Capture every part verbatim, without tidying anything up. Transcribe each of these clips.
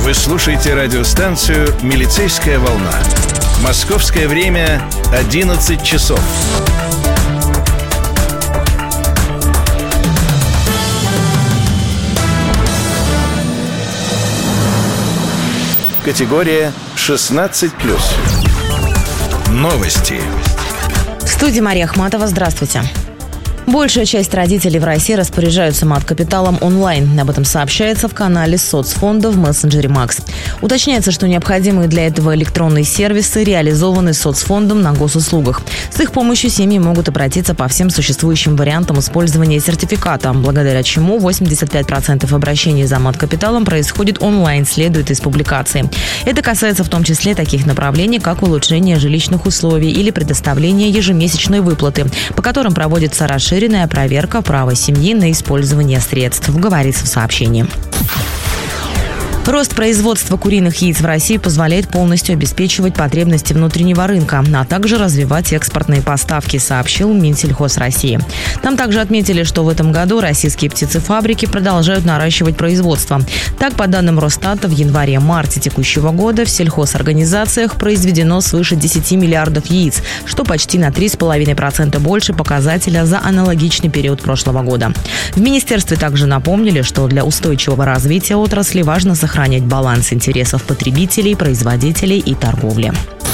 Вы слушаете радиостанцию «Милицейская волна». Московское время одиннадцать часов. Категория шестнадцать плюс. Новости. В студии Мария Ахматова. Здравствуйте. Большая часть родителей в России распоряжаются мат-капиталом онлайн. Об этом сообщается в канале соцфонда в мессенджере Макс. Уточняется, что необходимые для этого электронные сервисы реализованы соцфондом на госуслугах. С их помощью семьи могут обратиться по всем существующим вариантам использования сертификата, благодаря чему восемьдесят пять процентов обращений за мат-капиталом происходит онлайн, следует из публикации. Это касается в том числе таких направлений, как улучшение жилищных условий или предоставление ежемесячной выплаты, по которым проводится расширение проверка права семьи на использование средств, говорится в сообщении. Рост производства куриных яиц в России позволяет полностью обеспечивать потребности внутреннего рынка, а также развивать экспортные поставки, сообщил Минсельхоз России. Там также отметили, что в этом году российские птицефабрики продолжают наращивать производство. Так, по данным Росстата, в январе-марте текущего года в сельхозорганизациях произведено свыше десяти миллиардов яиц, что почти на три целых пять десятых процента больше показателя за аналогичный период прошлого года. В министерстве также напомнили, что для устойчивого развития отрасли важно сохранять сохранять баланс интересов потребителей, производителей и торговли.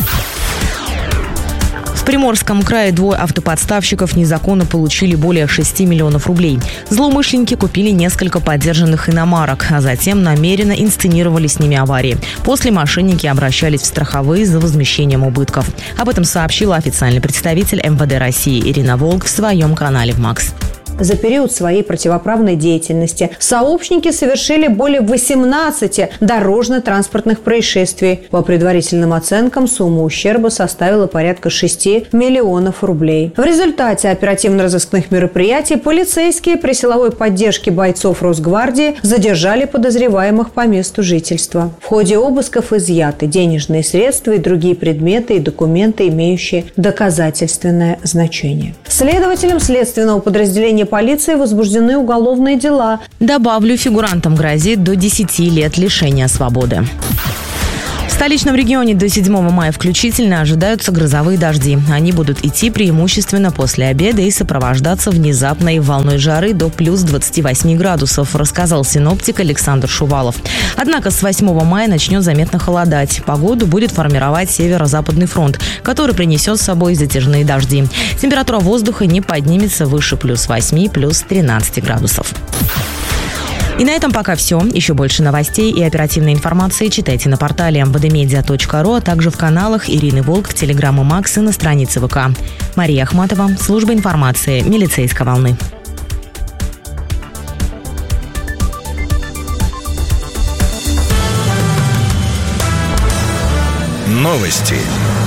В Приморском крае двое автоподставщиков незаконно получили более шести миллионов рублей. Злоумышленники купили несколько подержанных иномарок, а затем намеренно инсценировали с ними аварии. После мошенники обращались в страховые за возмещением убытков. Об этом сообщила официальный представитель эм вэ дэ России Ирина Волк в своем канале в Макс. За период своей противоправной деятельности сообщники совершили более восемнадцати дорожно-транспортных происшествий. По предварительным оценкам, сумма ущерба составила порядка шести миллионов рублей. В результате оперативно-розыскных мероприятий полицейские при силовой поддержке бойцов Росгвардии задержали подозреваемых по месту жительства. В ходе обысков изъяты денежные средства и другие предметы и документы, имеющие доказательственное значение. Следователям следственного подразделения полиции возбуждены уголовные дела. Добавлю, фигурантам грозит до десяти лет лишения свободы. В столичном регионе до седьмого мая включительно ожидаются грозовые дожди. Они будут идти преимущественно после обеда и сопровождаться внезапной волной жары до плюс двадцати восьми градусов, рассказал синоптик Александр Шувалов. Однако с восьмого мая начнет заметно холодать. Погоду будет формировать северо-западный фронт, который принесет с собой затяжные дожди. Температура воздуха не поднимется выше плюс восьми, плюс тринадцати градусов. И на этом пока все. Еще больше новостей и оперативной информации читайте на портале эм вэ дэ медиа точка ру, а также в каналах Ирины Волк, в Телеграм и Макс и на странице вэ ка. Мария Ахматова, служба информации «Милицейской волны». Новости.